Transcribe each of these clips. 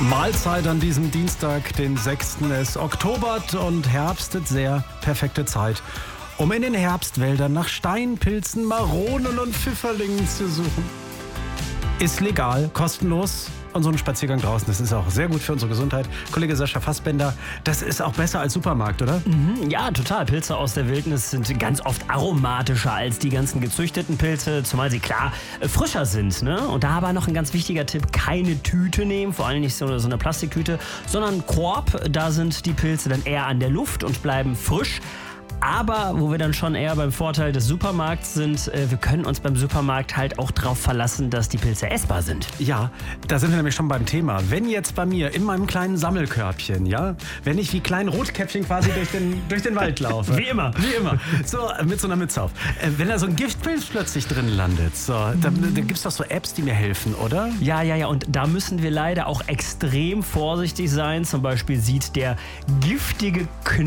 Mahlzeit an diesem Dienstag, den 6. Es oktobert und herbstet sehr perfekte Zeit, um in den Herbstwäldern nach Steinpilzen, Maronen und Pfifferlingen zu suchen. Ist legal, kostenlos. Und so ein Spaziergang draußen, das ist auch sehr gut für unsere Gesundheit. Kollege Sascha Fassbender, das ist auch besser als Supermarkt, oder? Ja, total. Pilze aus der Wildnis sind ganz oft aromatischer als die ganzen gezüchteten Pilze, zumal sie klar frischer sind. Ne? Und da aber noch ein ganz wichtiger Tipp, keine Tüte nehmen, vor allem nicht so eine Plastiktüte, sondern Korb. Da sind die Pilze dann eher an der Luft und bleiben frisch. Aber wo wir dann schon eher beim Vorteil des Supermarkts sind, wir können uns beim Supermarkt halt auch darauf verlassen, dass die Pilze essbar sind. Ja, da sind wir nämlich schon beim Thema. Wenn jetzt bei mir in meinem kleinen Sammelkörbchen, ja, wenn ich wie klein Rotkäppchen quasi durch den Wald laufe. Wie immer. So, mit so einer Mütze auf. Wenn da so ein Giftpilz plötzlich drin landet, so, dann gibt es doch so Apps, die mir helfen, oder? Ja. Und da müssen wir leider auch extrem vorsichtig sein. Zum Beispiel sieht der giftige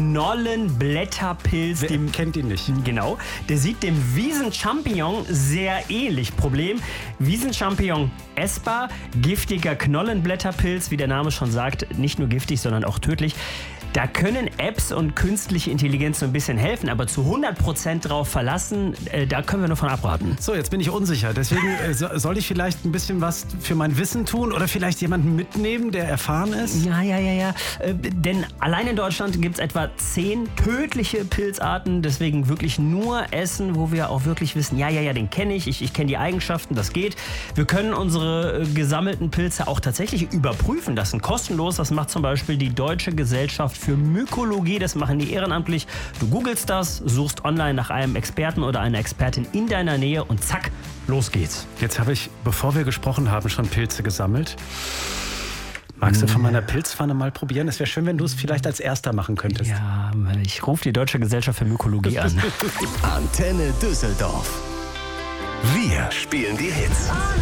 Knollenblätterpilz, Wer kennt ihn nicht? Genau, der sieht dem Wiesenchampignon sehr ähnlich. Problem, Wiesenchampignon essbar, giftiger Knollenblätterpilz, wie der Name schon sagt, nicht nur giftig, sondern auch tödlich. Da können Apps und künstliche Intelligenz so ein bisschen helfen, aber zu 100% drauf verlassen, da können wir nur von abraten. So, jetzt bin ich unsicher. Deswegen soll ich vielleicht ein bisschen was für mein Wissen tun oder vielleicht jemanden mitnehmen, der erfahren ist? Ja. Denn allein in Deutschland gibt es etwa 10 tödliche Pilzarten. Deswegen wirklich nur essen, wo wir auch wirklich wissen, ja, den kenne ich. Ich kenne die Eigenschaften, das geht. Wir können unsere gesammelten Pilze auch tatsächlich überprüfen lassen. Kostenlos, das macht zum Beispiel die Deutsche Gesellschaft für Mykologie, das machen die ehrenamtlich. Du googelst das, suchst online nach einem Experten oder einer Expertin in deiner Nähe und zack, los geht's. Jetzt habe ich, bevor wir gesprochen haben, schon Pilze gesammelt. Magst du von meiner Pilzpfanne mal probieren? Es wäre schön, wenn du es vielleicht als Erster machen könntest. Ja, ich rufe die Deutsche Gesellschaft für Mykologie an. Antenne Düsseldorf. Wir spielen die Hits.